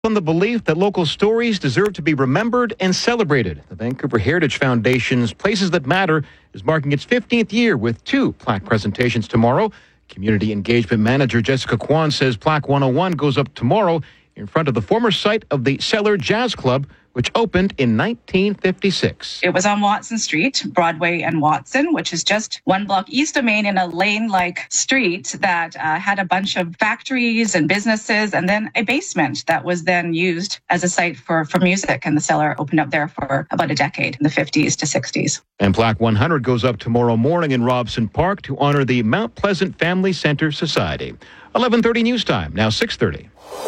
on the belief that local stories deserve to be remembered and celebrated. The Vancouver Heritage Foundation's Places That Matter is marking its 15th year with 2 plaque presentations tomorrow. Community Engagement Manager Jessica Kwan says Plaque 101 goes up tomorrow in front of the former site of the Cellar Jazz Club, which opened in 1956. It was on Watson Street, Broadway and Watson, which is just 1 block east of Main in a lane-like street that had a bunch of factories and businesses, and then a basement that was then used as a site for music. And the Cellar opened up there for about a decade, in the 50s to 60s. And Plaque 100 goes up tomorrow morning in Robson Park to honor the Mount Pleasant Family Center Society. 11:30 news time, now 6:30.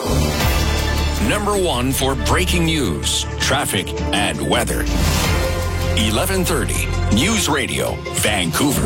Number 1 for breaking news, traffic, and weather. 11:30 News Radio, Vancouver.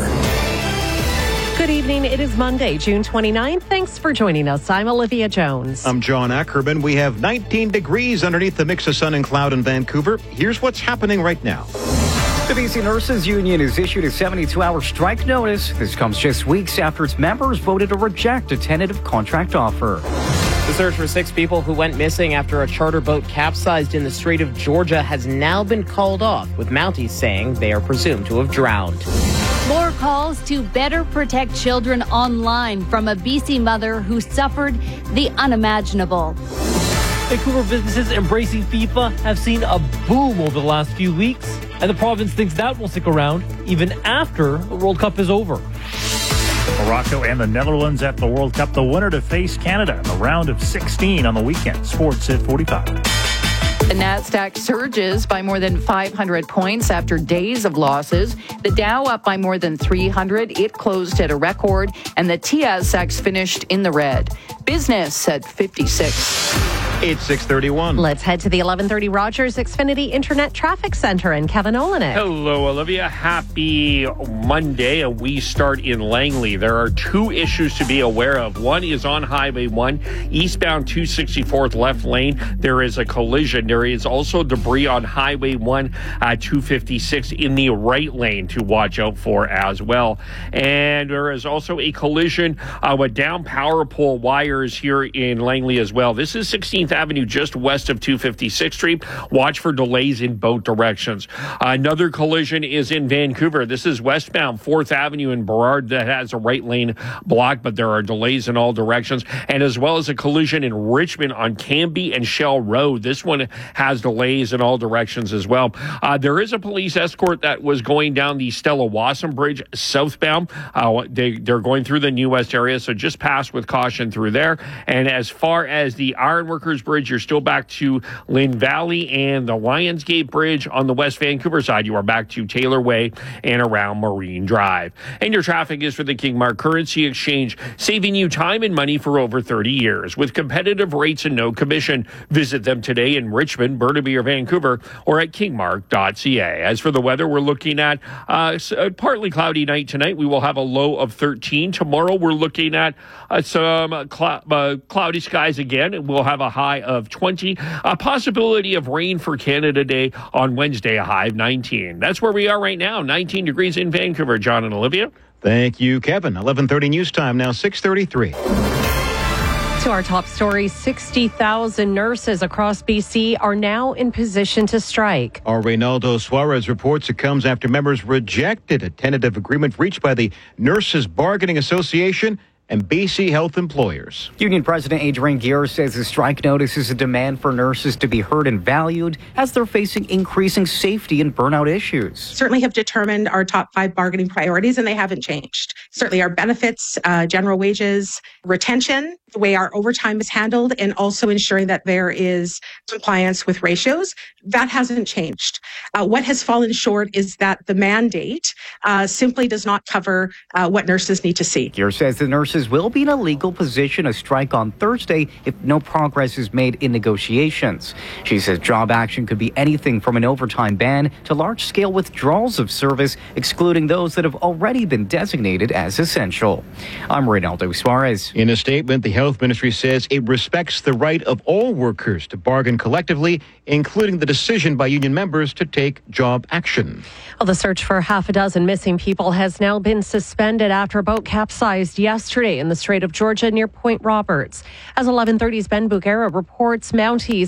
Good evening. It is Monday, June 29th. Thanks for joining us. I'm Olivia Jones. I'm John Ackerman. We have 19 degrees underneath the mix of sun and cloud in Vancouver. Here's what's happening right now. The BC Nurses Union has issued a 72-hour strike notice. This comes just weeks after its members voted to reject a tentative contract offer. The search for 6 people who went missing after a charter boat capsized in the Strait of Georgia has now been called off, with Mounties saying they are presumed to have drowned. More calls to better protect children online from a BC mother who suffered the unimaginable. Vancouver businesses embracing FIFA have seen a boom over the last few weeks, and the province thinks that will stick around even after the World Cup is over. Morocco and the Netherlands at the World Cup. The winner to face Canada in the round of 16 on the weekend. Sports at 45. The Nasdaq surges by more than 500 points after days of losses. The Dow up by more than 300. It closed at a record, and the TSX finished in the red. Business at 56. It's 6:31. Let's head to the 1130 Rogers Xfinity Internet Traffic Center and Kevin Olenek. Hello, Olivia. Happy Monday. And we start in Langley. There are 2 issues to be aware of. One is on Highway 1, eastbound 264th left lane. There is a collision. There is also debris on Highway 1 at 256 in the right lane to watch out for as well. And there is also a collision with down power pole wires here in Langley as well. This is 16th Avenue, just west of 256th Street. Watch for delays in both directions. Another collision is in Vancouver. This is westbound 4th Avenue in Burrard that has a right lane blocked, but there are delays in all directions. And as well as a collision in Richmond on Cambie and Shell Road. This one has delays in all directions as well. There is a police escort that was going down the Stella Wasson Bridge southbound. They're going through the New West area, so just pass with caution through there. And as far as the Ironworkers Bridge, you're still back to Lynn Valley, and the Lionsgate Bridge on the West Vancouver side, you are back to Taylor Way and around Marine Drive. And your traffic is for the Kingmark Currency Exchange, saving you time and money for over 30 years with competitive rates and no commission. Visit them today in Richmond, Burnaby, or Vancouver, or at kingmark.ca. As for the weather, we're looking at a partly cloudy night tonight. We will have a low of 13. Tomorrow, we're looking at some cloudy skies again. We'll have a high of 20. A possibility of rain for Canada Day on Wednesday, a high of 19. That's where we are right now, 19 degrees in Vancouver. John and Olivia. Thank you, Kevin. 11:30 news time, now 6:33. To our top story, 60,000 nurses across BC are now in position to strike. Our Reynaldo Suarez reports it comes after members rejected a tentative agreement reached by the Nurses Bargaining Association and BC Health employers. Union President Adrian Gear says the strike notice is a demand for nurses to be heard and valued as they're facing increasing safety and burnout issues. Certainly have determined our top 5 bargaining priorities, and they haven't changed. Certainly our benefits, general wages, retention, the way our overtime is handled, and also ensuring that there is compliance with ratios. That hasn't changed. What has fallen short is that the mandate simply does not cover what nurses need to see. Gear says the nurses will be in a legal position to strike on Thursday if no progress is made in negotiations. She says job action could be anything from an overtime ban to large-scale withdrawals of service, excluding those that have already been designated as essential. I'm Reynaldo Suarez. In a statement, the Health Ministry says it respects the right of all workers to bargain collectively, including the decision by union members to take job action. Well, the search for half a dozen missing people has now been suspended after a boat capsized yesterday in the Strait of Georgia near Point Roberts. As 11:30's Ben Bugera reports, Mounties